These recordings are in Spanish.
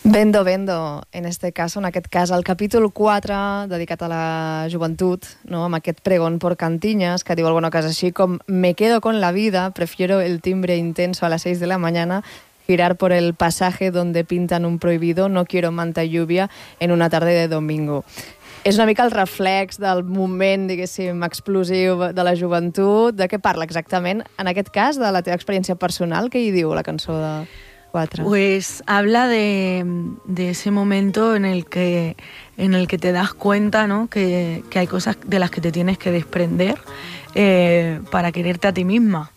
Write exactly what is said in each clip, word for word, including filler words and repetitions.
Vendo, vendo, en este cas, en aquest cas, el capítol quatre, dedicat a la joventut, no? Amb aquest pregón por cantiñas, que diu alguna cosa així com «Me quedo con la vida, prefiero el timbre intenso a las seis de la mañana, girar por el pasaje donde pintan un prohibido, no quiero manta y lluvia en una tarde de domingo». És una mica el reflex del moment, diguéssim, explosiu de la joventut. De què parla exactament? En aquest cas, de la teva experiència personal, què hi diu la cançó de... Cuatro. Pues habla de, de ese momento en el que, en el que te das cuenta, ¿no? que, que hay cosas de las que te tienes que desprender eh, para quererte a ti misma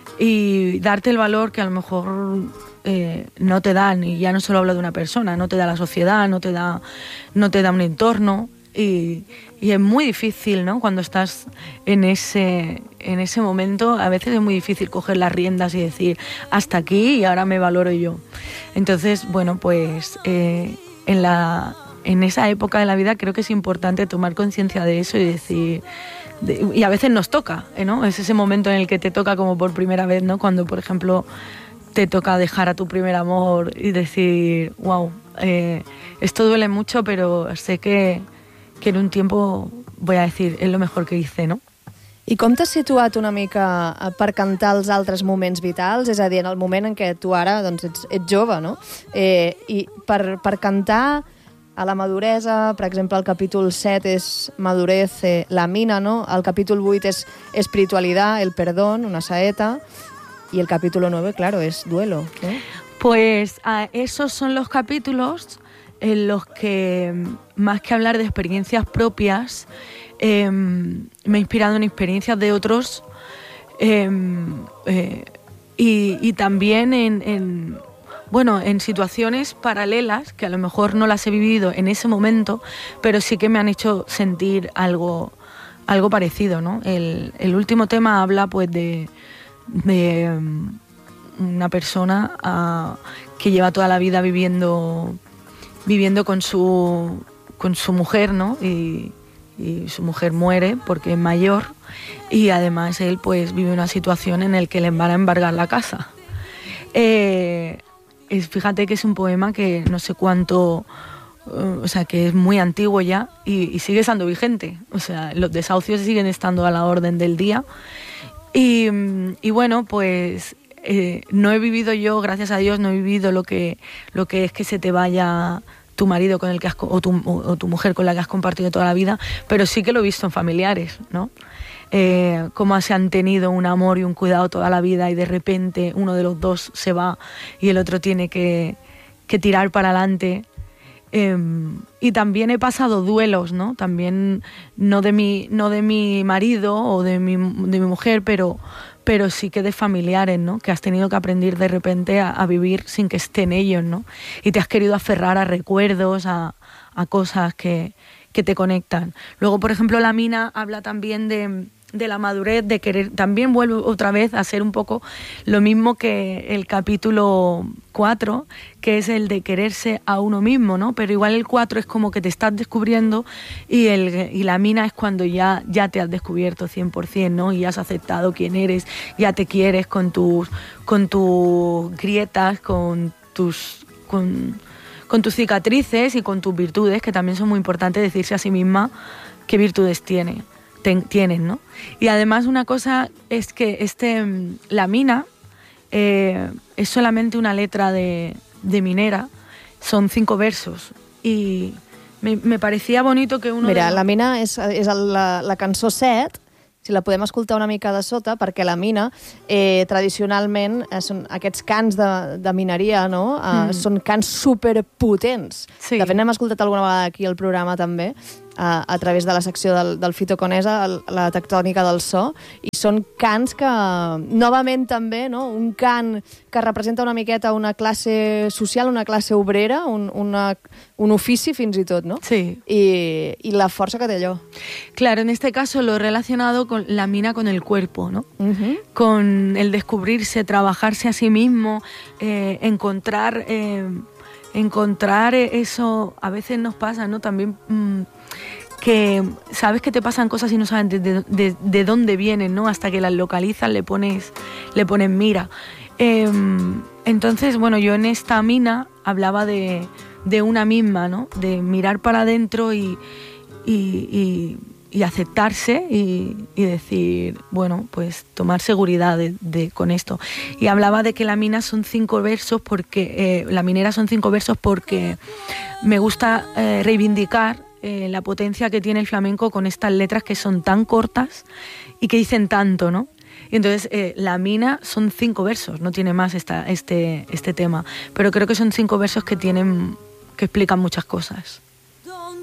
y darte el valor que a lo mejor eh, no te dan, y ya no solo hablo de una persona, no te da la sociedad, no te da, no te da un entorno. Y, y es muy difícil, ¿no? Cuando estás en ese, en ese momento, a veces es muy difícil coger las riendas y decir hasta aquí y ahora me valoro yo. Entonces, bueno, pues eh, en, la, en esa época de la vida creo que es importante tomar conciencia de eso y decir... De, y a veces nos toca, ¿no? Es ese momento en el que te toca como por primera vez, ¿no? Cuando, por ejemplo, te toca dejar a tu primer amor y decir, wow, eh, esto duele mucho, pero sé que... que en un tiempo, voy a decir, és lo mejor que hice, no? I com t'has situat una mica per cantar els altres moments vitals? És a dir, en el moment en què tu ara doncs, ets, ets jove, no? Eh, I per, per cantar a la maduresa, per exemple, el capítol set és madurez, eh, la mina, no? El capítol vuit és espiritualidad, el perdón, una saeta, y el capítulo nueve, claro, es duelo, ¿no? Pues uh, esos son los capítulos en los que, más que hablar de experiencias propias, eh, me he inspirado en experiencias de otros eh, eh, y, y también en, en, bueno, en situaciones paralelas que a lo mejor no las he vivido en ese momento, pero sí que me han hecho sentir algo, algo parecido, ¿no? El, el último tema habla pues de, de una persona uh, que lleva toda la vida viviendo... viviendo con su, con su mujer, ¿no? Y, y su mujer muere porque es mayor y además él pues vive una situación en la que le van a embargar la casa. Eh, es, fíjate que es un poema que no sé cuánto, uh, o sea, que es muy antiguo ya y, y sigue estando vigente. O sea, los desahucios siguen estando a la orden del día. Y, y bueno, pues... Eh, no he vivido yo, gracias a Dios, no he vivido lo que, lo que es que se te vaya tu marido con el que has, o, tu, o tu mujer con la que has compartido toda la vida, pero sí que lo he visto en familiares, ¿no? Eh, cómo se han tenido un amor y un cuidado toda la vida y de repente uno de los dos se va y el otro tiene que, que tirar para adelante. Eh, y también he pasado duelos, ¿no? También no de mi, no de mi marido o de mi, de mi mujer, pero... pero sí que de familiares, ¿no? Que has tenido que aprender de repente a, a vivir sin que estén ellos, ¿no? Y te has querido aferrar a recuerdos, a, a cosas que, que te conectan. Luego, por ejemplo, la mina habla también de, de la madurez, de querer... También vuelve otra vez a ser un poco lo mismo que el capítulo cuatro, que es el de quererse a uno mismo, ¿no? Pero igual el cuatro es como que te estás descubriendo y, el, y la mina es cuando ya, ya te has descubierto cien por ciento, ¿no? Y has aceptado quién eres, ya te quieres con tus, con tus grietas, con tus, con, con tus cicatrices y con tus virtudes, que también son muy importantes decirse a sí misma qué virtudes tiene, ten, tienes, ¿no? Y además una cosa es que este, la mina eh, es solamente una letra de... de minera, son cinco versos i me, me parecía bonito que uno... Mira, de... la mina és, és la, la cançó set, si la podem escoltar una mica de sota, perquè la mina, eh, tradicionalment, eh, són aquests cants de, de mineria, no? Eh, mm. Són cants superpotents. Sí. De fet, n'hem escoltat alguna vegada aquí al programa també, a, a través de la secció del, del Fito Conesa, la tectònica del so, i són cants que, novament també, no? Un cant que representa una miqueta una classe social, una classe obrera, un, una, un ofici fins i tot, no? Sí. Y, y la fuerza que te dio. Claro, en este caso lo he relacionado con la mina con el cuerpo, ¿no? Uh-huh. Con el descubrirse, trabajarse a sí mismo, eh, encontrar... Eh, encontrar eso, a veces nos pasa, ¿no? También mmm, que sabes que te pasan cosas y no sabes de, de, de, de dónde vienen, ¿no? Hasta que las localizas, le pones, le pones mira. Eh, Entonces, bueno, yo en esta mina hablaba de, de una misma, ¿no? De mirar para adentro y, y, y, y aceptarse y, y decir, bueno, pues tomar seguridad de, de, con esto. Y hablaba de que la mina son cinco versos porque, eh, la minera son cinco versos porque me gusta eh, reivindicar eh, la potencia que tiene el flamenco con estas letras que son tan cortas y que dicen tanto, ¿no? Y entonces eh, la mina son cinco versos, no tiene más esta, este, este tema, pero creo que son cinco versos que tienen, que explican muchas cosas.